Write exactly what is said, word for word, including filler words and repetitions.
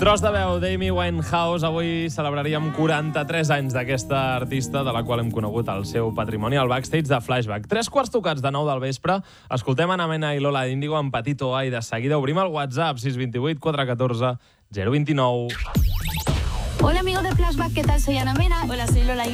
Tros de veu d'Amy Winehouse. Avui celebraríem quaranta-tres anys d'aquesta artista, de la qual hem conegut el seu patrimoni al backstage de Flashback. Tres quarts tocats de nou del vespre. Escoltem Ana Mena i Lola Índigo amb Petito A i de seguida obrim el WhatsApp sis dos vuit quatre uno quatre zero dos nou. Hola amigos de Flashback, ¿qué tal? Soy Ana Mena. Hola, soy Lola